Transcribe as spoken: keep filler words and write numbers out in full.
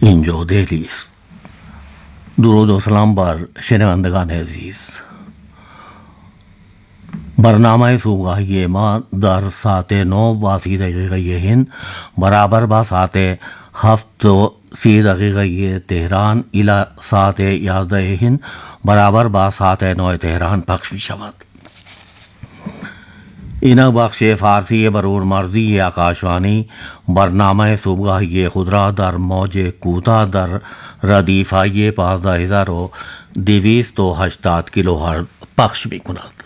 اینجا دهلیز. درود و سلام بر شنوندگان عزیز. برنامه صبحگاهی ما در ساعت نو و سی دقیقه هند برابر با ساعت هفت و سی دقیقه تهران الی ساعت یازده هند برابر با ساعت نو تهران پخش می شود. این بخش فارسی برور مرزی آکاشوانی برنامه صبحگاهی خود را در موج کوتاه در ردیفهای پانزده هزار و دویست و هشتاد کیلوهرتز پخش می کند.